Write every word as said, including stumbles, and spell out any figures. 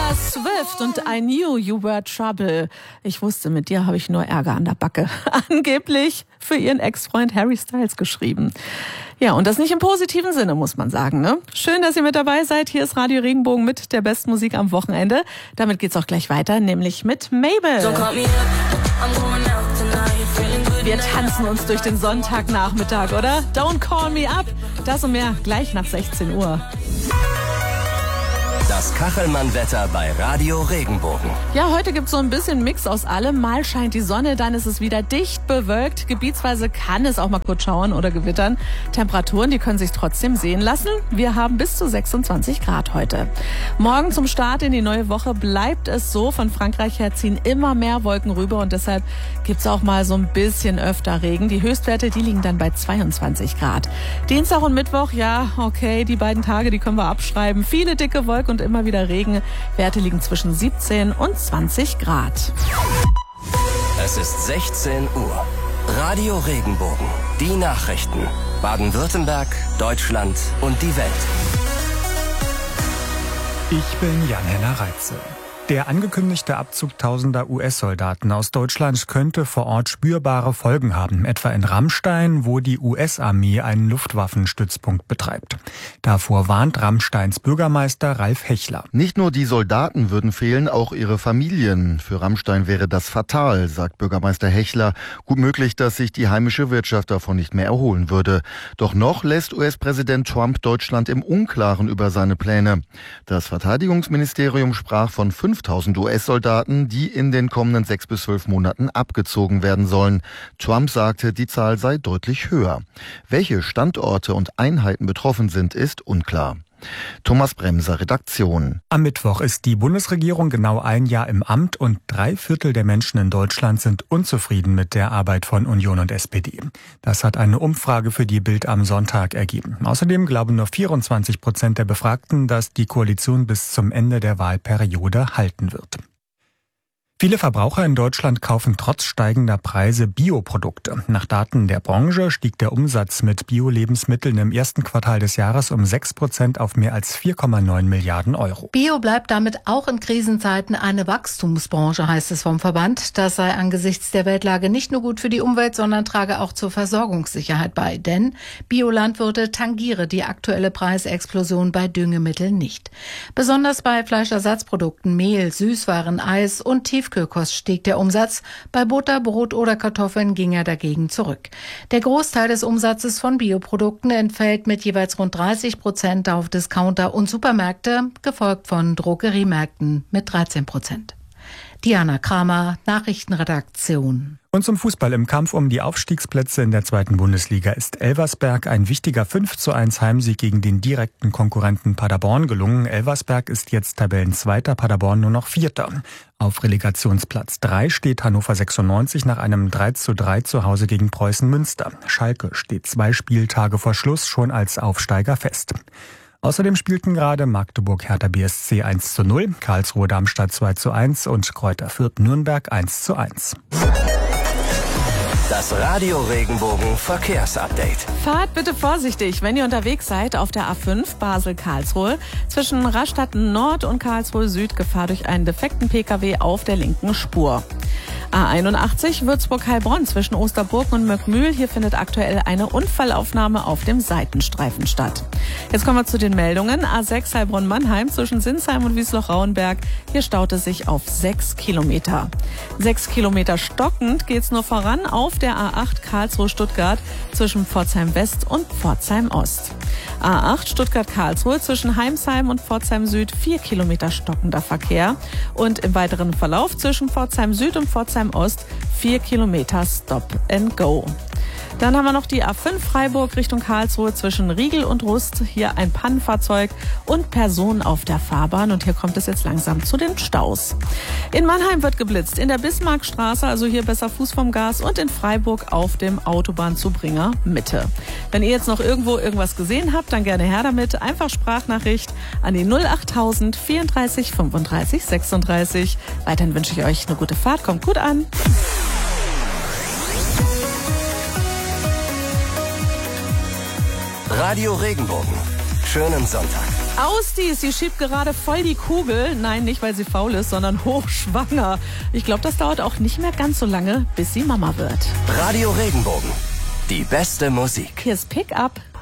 Taylor Swift und I Knew You Were Trouble. Ich wusste, mit dir habe ich nur Ärger an der Backe. Angeblich für ihren Ex-Freund Harry Styles geschrieben. Ja, und das nicht im positiven Sinne, muss man sagen, ne? Schön, dass ihr mit dabei seid. Hier ist Radio Regenbogen mit der besten Musik am Wochenende. Damit geht's auch gleich weiter, nämlich mit Mabel. Wir tanzen uns durch den Sonntagnachmittag, oder? Don't call me up. Das und mehr gleich nach sechzehn Uhr. Das Kachelmann-Wetter bei Radio Regenbogen. Ja, heute gibt's so ein bisschen Mix aus allem. Mal scheint die Sonne, dann ist es wieder dicht bewölkt. Gebietsweise kann es auch mal kurz schauern oder gewittern. Temperaturen, die können sich trotzdem sehen lassen. Wir haben bis zu sechsundzwanzig Grad heute. Morgen zum Start in die neue Woche bleibt es so. Von Frankreich her ziehen immer mehr Wolken rüber und deshalb gibt's auch mal so ein bisschen öfter Regen. Die Höchstwerte, die liegen dann bei zweiundzwanzig Grad. Dienstag und Mittwoch, ja, okay, die beiden Tage, die können wir abschreiben. Viele dicke Wolken und immer wieder Regen. Werte liegen zwischen siebzehn und zwanzig Grad. Es ist sechzehn Uhr. Radio Regenbogen. Die Nachrichten. Baden-Württemberg, Deutschland und die Welt. Ich bin Jan-Henner Reitze. Der angekündigte Abzug tausender U S-Soldaten aus Deutschland könnte vor Ort spürbare Folgen haben, etwa in Ramstein, wo die U S-Armee einen Luftwaffenstützpunkt betreibt. Davor warnt Ramsteins Bürgermeister Ralf Hechler. Nicht nur die Soldaten würden fehlen, auch ihre Familien. Für Ramstein wäre das fatal, sagt Bürgermeister Hechler. Gut möglich, dass sich die heimische Wirtschaft davon nicht mehr erholen würde. Doch noch lässt U S-Präsident Trump Deutschland im Unklaren über seine Pläne. Das Verteidigungsministerium sprach von fünftausend U S-Soldaten, die in den kommenden sechs bis zwölf Monaten abgezogen werden sollen. Trump sagte, die Zahl sei deutlich höher. Welche Standorte und Einheiten betroffen sind, ist unklar. Thomas Bremser, Redaktion. Am Mittwoch ist die Bundesregierung genau ein Jahr im Amt und drei Viertel der Menschen in Deutschland sind unzufrieden mit der Arbeit von Union und S P D. Das hat eine Umfrage für die Bild am Sonntag ergeben. Außerdem glauben nur vierundzwanzig Prozent der Befragten, dass die Koalition bis zum Ende der Wahlperiode halten wird. Viele Verbraucher in Deutschland kaufen trotz steigender Preise Bioprodukte. Nach Daten der Branche stieg der Umsatz mit Bio-Lebensmitteln im ersten Quartal des Jahres um sechs Prozent auf mehr als vier Komma neun Milliarden Euro. Bio bleibt damit auch in Krisenzeiten eine Wachstumsbranche, heißt es vom Verband. Das sei angesichts der Weltlage nicht nur gut für die Umwelt, sondern trage auch zur Versorgungssicherheit bei. Denn Biolandwirte tangiere die aktuelle Preisexplosion bei Düngemitteln nicht. Besonders bei Fleischersatzprodukten, Mehl, Süßwaren, Eis und Tief Tiefkühlkost stieg der Umsatz. Bei Butter, Brot oder Kartoffeln ging er dagegen zurück. Der Großteil des Umsatzes von Bioprodukten entfällt mit jeweils rund dreißig Prozent auf Discounter und Supermärkte, gefolgt von Drogeriemärkten mit dreizehn Prozent. Diana Kramer, Nachrichtenredaktion. Und zum Fußball im Kampf um die Aufstiegsplätze in der zweiten Bundesliga ist Elversberg ein wichtiger fünf zu eins Heimsieg gegen den direkten Konkurrenten Paderborn gelungen. Elversberg ist jetzt Tabellenzweiter, Paderborn nur noch Vierter. Auf Relegationsplatz drei steht Hannover sechsundneunzig nach einem drei zu drei zu Hause gegen Preußen Münster. Schalke steht zwei Spieltage vor Schluss schon als Aufsteiger fest. Außerdem spielten gerade Magdeburg Hertha B S C eins zu null, Karlsruhe Darmstadt zwei zu eins und Kräuter Fürth Nürnberg eins zu eins. Das Radio Regenbogen Verkehrsupdate. Fahrt bitte vorsichtig, wenn ihr unterwegs seid auf der A fünf Basel-Karlsruhe. Zwischen Rastatt Nord und Karlsruhe Süd Gefahr durch einen defekten Pkw auf der linken Spur. A einundachtzig Würzburg-Heilbronn zwischen Osterburg und Möckmühl. Hier findet aktuell eine Unfallaufnahme auf dem Seitenstreifen statt. Jetzt kommen wir zu den Meldungen. A sechs Heilbronn-Mannheim zwischen Sinsheim und Wiesloch-Rauenberg. Hier staut es sich auf sechs Kilometer. Sechs Kilometer stockend geht's nur voran auf der A acht Karlsruhe-Stuttgart zwischen Pforzheim-West und Pforzheim-Ost. A acht Stuttgart-Karlsruhe zwischen Heimsheim und Pforzheim-Süd vier Kilometer stockender Verkehr. Und im weiteren Verlauf zwischen Pforzheim-Süd und Pforzheim-Ost vier Kilometer Stop and Go. Dann haben wir noch die A fünf Freiburg Richtung Karlsruhe zwischen Riegel und Rust. Hier ein Pannenfahrzeug und Personen auf der Fahrbahn. Und hier kommt es jetzt langsam zu den Staus. In Mannheim wird geblitzt. In der Bismarckstraße, also hier besser Fuß vom Gas. Und in Freiburg auf dem Autobahnzubringer Mitte. Wenn ihr jetzt noch irgendwo irgendwas gesehen habt, dann gerne her damit. Einfach Sprachnachricht an die null achttausend vierunddreißig fünfunddreißig sechsunddreißig. Weiterhin wünsche ich euch eine gute Fahrt. Kommt gut an. Radio Regenbogen. Schönen Sonntag. Ausdies, sie schiebt gerade voll die Kugel. Nein, nicht, weil sie faul ist, sondern hochschwanger. Ich glaube, das dauert auch nicht mehr ganz so lange, bis sie Mama wird. Radio Regenbogen. Die beste Musik. Hier ist Pick-up.